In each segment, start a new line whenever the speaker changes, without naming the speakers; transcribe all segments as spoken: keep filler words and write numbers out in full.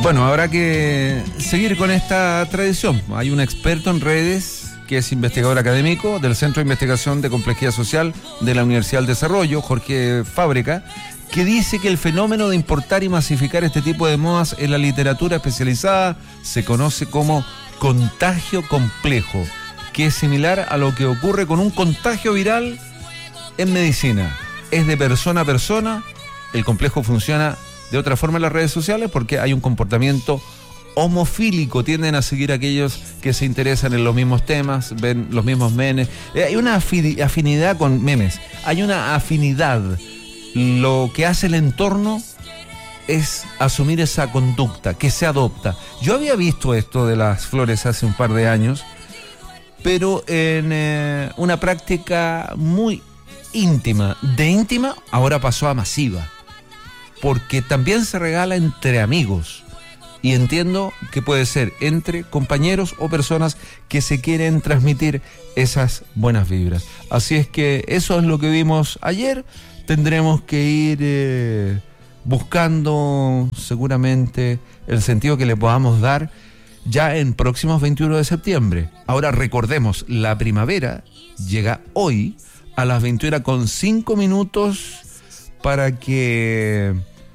Bueno, habrá que seguir con esta tradición. Hay un experto en redes que es investigador académico del Centro de Investigación de Complejidad Social de la Universidad del Desarrollo, Jorge Fábreca, que dice que el fenómeno de importar y masificar este tipo de modas en la literatura especializada se conoce como contagio complejo, que es similar a lo que ocurre con un contagio viral en medicina. Es de persona a persona, el complejo funciona de otra forma en las redes sociales porque hay un comportamiento homofílico, tienden a seguir a aquellos que se interesan en los mismos temas, ven los mismos memes. Eh, hay una afinidad con memes, hay una afinidad. Lo que hace el entorno es asumir esa conducta que se adopta. Yo había visto esto de las flores hace un par de años, pero en eh, una práctica muy íntima. De íntima ahora pasó a masiva, porque también se regala entre amigos. Y entiendo que puede ser entre compañeros o personas que se quieren transmitir esas buenas vibras. Así es que eso es lo que vimos ayer. Tendremos que ir eh, buscando seguramente el sentido que le podamos dar ya en próximos veintiuno de septiembre. Ahora recordemos, la primavera llega hoy a las veintiuna con cinco minutos para que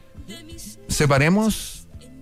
separemos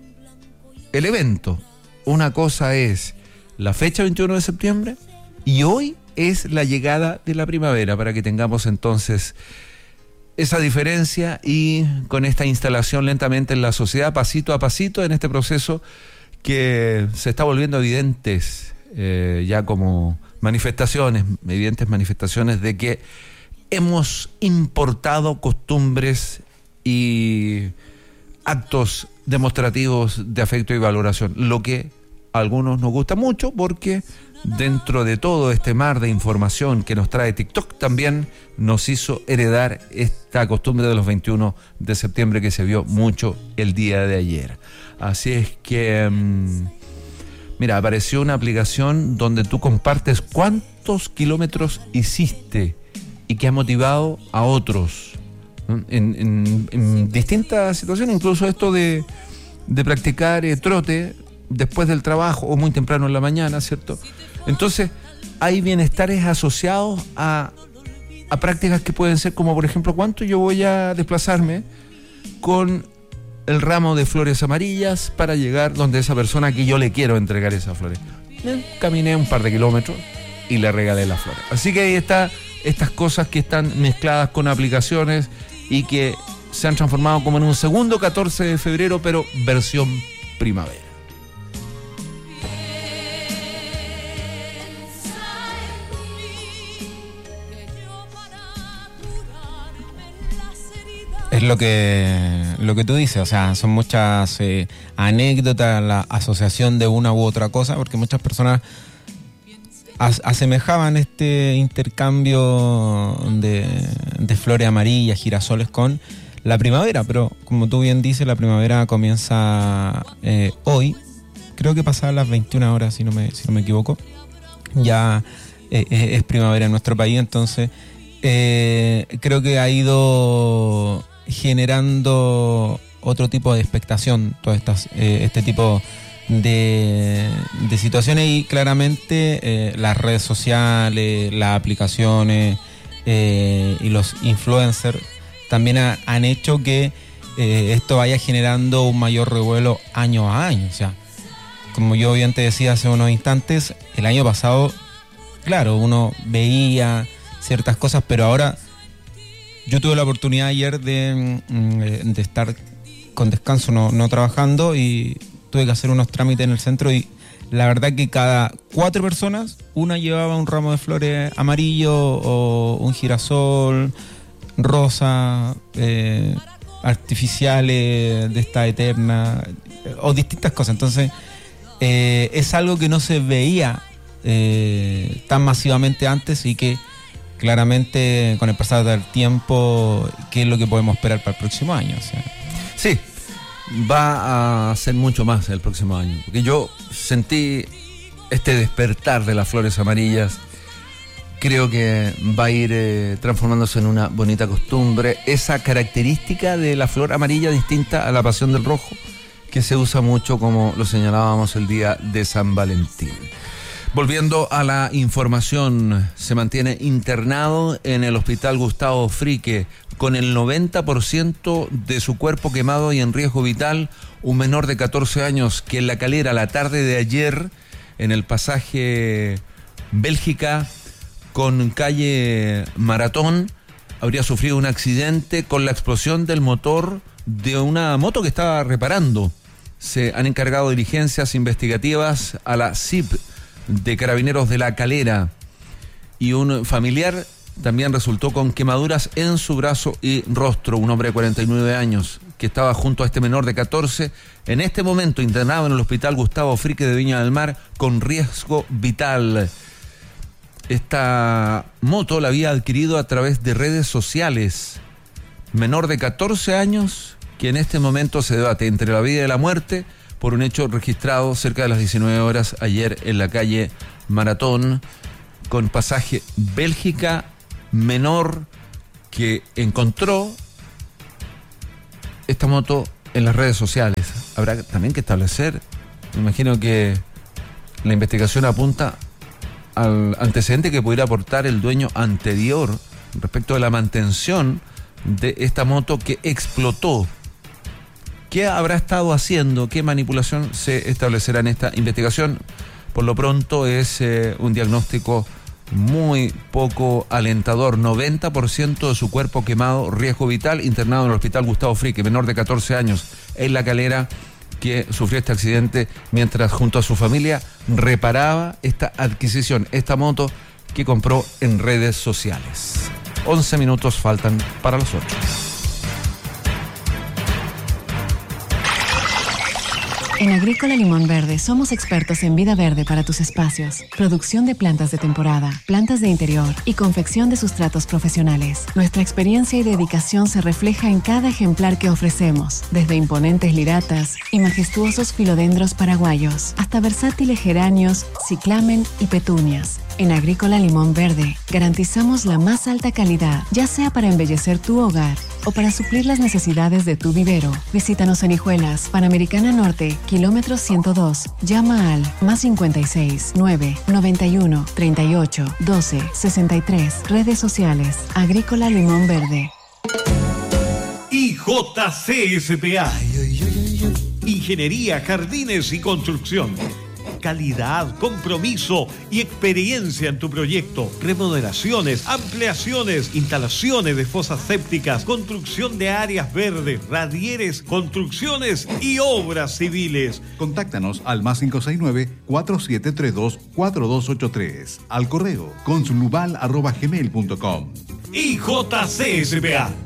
el evento. Una cosa es la fecha veintiuno de septiembre y hoy es la llegada de la primavera, para que tengamos entonces esa diferencia y con esta instalación lentamente en la sociedad, pasito a pasito, en este proceso que se está volviendo evidentes eh, ya como manifestaciones, evidentes manifestaciones de que hemos importado costumbres y actos demostrativos de afecto y valoración, lo que a algunos nos gusta mucho porque dentro de todo este mar de información que nos trae TikTok también nos hizo heredar esta costumbre de los veintiuno de septiembre que se vio mucho el día de ayer. Así es que mmm, mira, apareció una aplicación donde tú compartes cuántos kilómetros hiciste y que ha motivado a otros En, en, en distintas situaciones, incluso esto de, de practicar eh, trote después del trabajo o muy temprano en la mañana, ¿cierto? Entonces hay bienestares asociados a, a prácticas que pueden ser como, por ejemplo, cuánto yo voy a desplazarme con el ramo de flores amarillas para llegar donde esa persona que yo le quiero entregar esas flores. Eh, caminé un par de kilómetros y le regalé las flores. Así que ahí está estas cosas que están mezcladas con aplicaciones y que se han transformado como en un segundo catorce de febrero, pero versión primavera.
Es lo que lo que tú dices, o sea, son muchas eh, anécdotas, la asociación de una u otra cosa, porque muchas personas as, asemejaban este intercambio de, de flores amarillas, girasoles con la primavera, pero como tú bien dices, la primavera comienza eh, hoy, creo que pasadas las veintiuna horas, si no me, si no me equivoco, ya eh, es primavera en nuestro país, entonces eh, creo que ha ido generando otro tipo de expectación, todas estas, eh, este tipo de, de situaciones, y claramente eh, las redes sociales, las aplicaciones eh, y los influencers también ha, han hecho que eh, esto vaya generando un mayor revuelo año a año. O sea, como yo bien te decía hace unos instantes, el año pasado, claro, uno veía ciertas cosas, pero ahora yo tuve la oportunidad ayer de, de estar con descanso, no, no trabajando, y tuve que hacer unos trámites en el centro, y la verdad que cada cuatro personas, una llevaba un ramo de flores amarillo o un girasol rosa, eh, artificiales de esta eterna, o distintas cosas. Entonces eh, es algo que no se veía eh, tan masivamente antes, y que claramente con el pasar del tiempo, ¿qué es lo que podemos esperar para el próximo año? O sea,
sí, va a ser mucho más el próximo año, porque yo sentí este despertar de las flores amarillas. Creo que va a ir eh, transformándose en una bonita costumbre. Esa característica de la flor amarilla distinta a la pasión del rojo, que se usa mucho, como lo señalábamos, el día de San Valentín. Volviendo a la información, se mantiene internado en el Hospital Gustavo Fricke con el noventa por ciento de su cuerpo quemado y en riesgo vital un menor de catorce años que en La Calera la tarde de ayer en el pasaje Bélgica con calle Maratón habría sufrido un accidente con la explosión del motor de una moto que estaba reparando. Se han encargado diligencias investigativas a la C I P de Carabineros de La Calera y un familiar también resultó con quemaduras en su brazo y rostro, un hombre de cuarenta y nueve años que estaba junto a este menor de catorce, en este momento internado en el Hospital Gustavo Fricke de Viña del Mar con riesgo vital. Esta moto la había adquirido a través de redes sociales. Menor de catorce años que en este momento se debate entre la vida y la muerte por un hecho registrado cerca de las diecinueve horas ayer en la calle Maratón con pasaje Bélgica, menor que encontró esta moto en las redes sociales. Habrá también que establecer, me imagino que la investigación apunta al antecedente que pudiera aportar el dueño anterior respecto de la mantención de esta moto que explotó. ¿Qué habrá estado haciendo? ¿Qué manipulación se establecerá en esta investigación? Por lo pronto es eh, un diagnóstico muy poco alentador. noventa por ciento de su cuerpo quemado, riesgo vital, internado en el Hospital Gustavo Fricke, menor de catorce años, en La Calera, que sufrió este accidente mientras junto a su familia reparaba esta adquisición, esta moto que compró en redes sociales. once minutos faltan para las ocho.
En Agrícola Limón Verde somos expertos en vida verde para tus espacios, producción de plantas de temporada, plantas de interior y confección de sustratos profesionales. Nuestra experiencia y dedicación se refleja en cada ejemplar que ofrecemos, desde imponentes liratas y majestuosos filodendros paraguayos, hasta versátiles geranios, ciclamen y petunias. En Agrícola Limón Verde garantizamos la más alta calidad, ya sea para embellecer tu hogar o para suplir las necesidades de tu vivero. Visítanos en Hijuelas, Panamericana Norte, kilómetro ciento dos. Llama al más cincuenta y seis, nueve, noventa y uno, treinta y ocho, doce, sesenta y tres. Redes sociales. Agrícola Limón Verde.
I J C S P A. Ingeniería, jardines y construcción. Calidad, compromiso y experiencia en tu proyecto. Remodelaciones, ampliaciones, instalaciones de fosas sépticas, construcción de áreas verdes, radieres, construcciones y obras civiles.
Contáctanos al más cinco seis nueve, cuatro siete tres dos, cuatro dos ocho tres. Al correo consulubal arroba gmail punto com.
I J C S P A.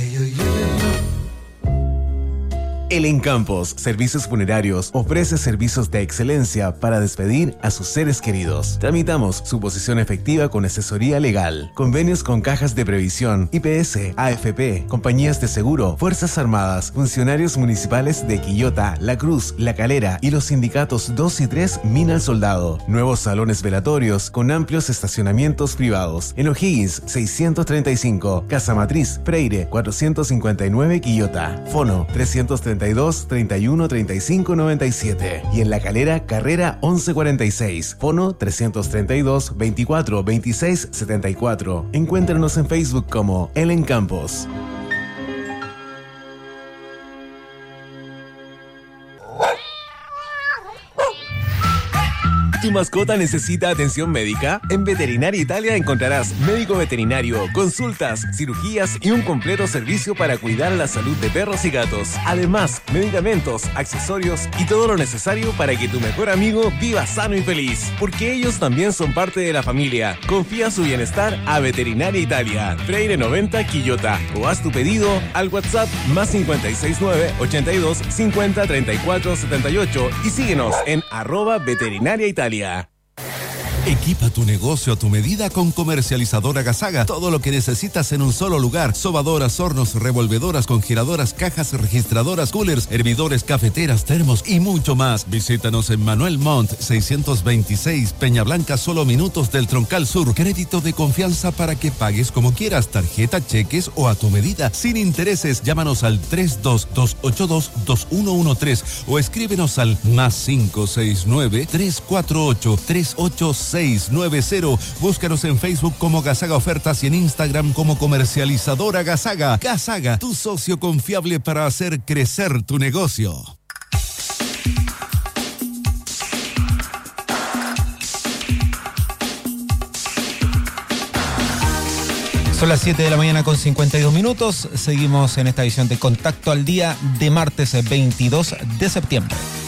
El Encampos Servicios Funerarios ofrece servicios de excelencia para despedir a sus seres queridos. Tramitamos su posición efectiva con asesoría legal, convenios con cajas de previsión, I P S, A F P, compañías de seguro, Fuerzas Armadas, funcionarios municipales de Quillota, La Cruz, La Calera y los sindicatos dos y tres Mina al Soldado. Nuevos salones velatorios con amplios estacionamientos privados. En O'Higgins seiscientos treinta y cinco, Casa Matriz, Freire cuatrocientos cincuenta y nueve Quillota. Fono trescientos treinta y dos, treinta y uno, treinta y cinco, noventa y siete. Y en La Calera, Carrera once cuarenta y seis. Fono trescientos treinta y dos, veinticuatro, veintiséis, setenta y cuatro. Encuéntranos en Facebook como El Encampos. ¿Tu mascota necesita atención médica? En Veterinaria Italia encontrarás médico veterinario, consultas, cirugías y un completo servicio para cuidar la salud de perros y gatos. Además, medicamentos, accesorios y todo lo necesario para que tu mejor amigo viva sano y feliz. Porque ellos también son parte de la familia. Confía su bienestar a Veterinaria Italia, Freire noventa Quillota, o haz tu pedido al WhatsApp más cincuenta y seis nueve, ochenta y dos, cincuenta, treinta y cuatro, setenta y ocho y síguenos en arroba Veterinaria Italia.
Equipa tu negocio a tu medida con Comercializadora Gasaga. Todo lo que necesitas en un solo lugar. Sobadoras, hornos, revolvedoras, congeladoras, cajas registradoras, coolers, hervidores, cafeteras, termos y mucho más. Visítanos en Manuel Montt, seiscientos veintiséis, Peña Blanca, solo minutos del Troncal Sur. Crédito de confianza para que pagues como quieras, tarjeta, cheques o a tu medida, sin intereses. Llámanos al tres dos dos ocho dos dos uno uno tres o escríbenos al más cinco seis nueve tres cuatro ocho tres ocho seis nueve cero. Búscanos en Facebook como Gasaga Ofertas y en Instagram como Comercializadora Gasaga. Gasaga, tu socio confiable para hacer crecer tu negocio.
Son las siete de la mañana con cincuenta y dos minutos. Seguimos en esta edición de Contacto al Día de martes veintidós de septiembre.